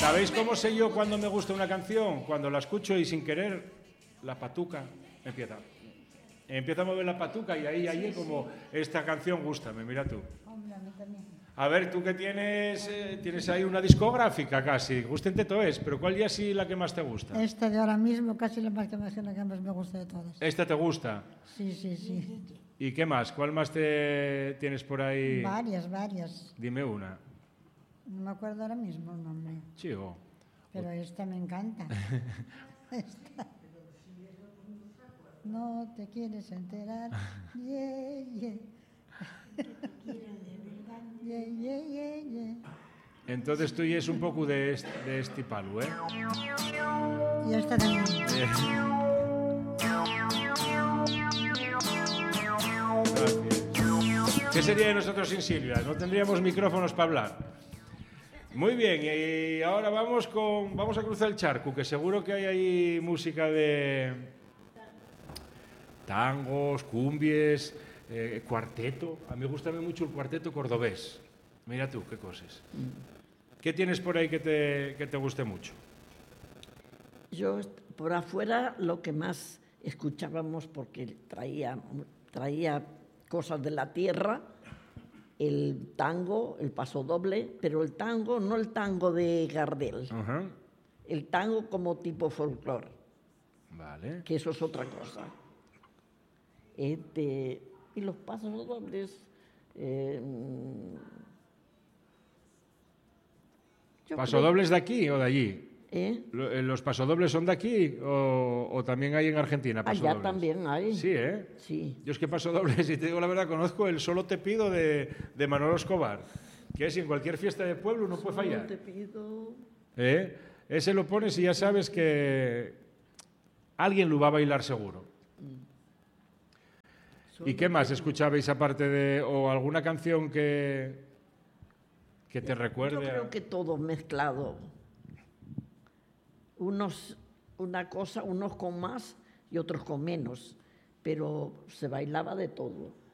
¿Sabéis cómo sé yo cuando me gusta una canción? Cuando la escucho y sin querer, la patuca empieza. Empieza a mover la patuca y ahí como esta canción gústame, mira tú. Hombre, a mí también. A ver, tú que tienes ahí una discográfica casi, gústente todo es, pero ¿cuál ya sí la que más te gusta? Esta de ahora mismo casi la más que más me gusta de todas. ¿Esta te gusta? Sí, sí, sí. ¿Y qué más? ¿Cuál más te tienes por ahí? Varias. Dime una. No me acuerdo ahora mismo el nombre, Chico. pero esta me encanta. Esta. No te quieres enterar. Yeah, yeah. Yeah, yeah, yeah, yeah. Entonces tú ya es un poco de este palo, ¿eh? Y esta también. Gracias. ¿Qué sería de nosotros sin Silvia? No tendríamos micrófonos para hablar. Muy bien, y ahora vamos a cruzar el charco, que seguro que hay ahí música de tangos, cumbies, cuarteto. A mí me gusta mucho el cuarteto cordobés. Mira tú, qué cosas. ¿Qué tienes por ahí que te guste mucho? Yo por afuera lo que más escuchábamos, porque traía cosas de la tierra, el tango, el pasodoble, pero el tango, no el tango de Gardel, el tango como tipo folclore, vale. Que eso es otra cosa. Y los pasodobles... ¿Pasodobles de aquí o de allí? ¿Los pasodobles son de aquí o también hay en Argentina pasodobles? Allá también hay. Sí, ¿eh? Sí. Yo es que pasodobles, si te digo la verdad, conozco el Solo te pido de Manolo Escobar, que es en cualquier fiesta de pueblo no puede fallar. Solo te pido... Ese lo pones y ya sabes que alguien lo va a bailar seguro. ¿Y qué más escuchabais aparte de... o alguna canción que te recuerde? Yo creo que todo mezclado. Unos con más y otros con menos, pero se bailaba de todo.